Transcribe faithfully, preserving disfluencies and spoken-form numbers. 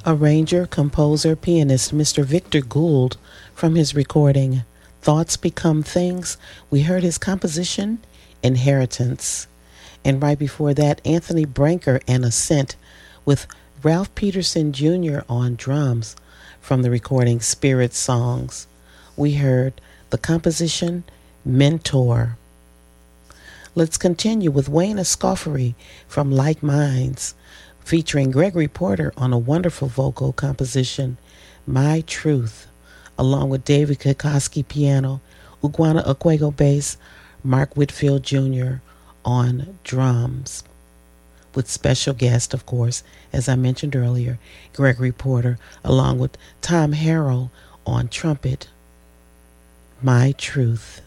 Arranger, composer, pianist Mister Victor Gould, from his recording Thoughts Become Things, we heard his composition Inheritance. And right before that, Anthony Branker and Ascent with Ralph Peterson Junior on drums from the recording Spirit Songs. We heard the composition Mentor. Let's continue with Wayne Escoffery from Like Minds, featuring Gregory Porter on a wonderful vocal composition, My Truth, along with David Kikoski piano, Iguana Okwego bass, Mark Whitfield Junior on drums, with special guest, of course, as I mentioned earlier, Gregory Porter, along with Tom Harrell on trumpet. My Truth.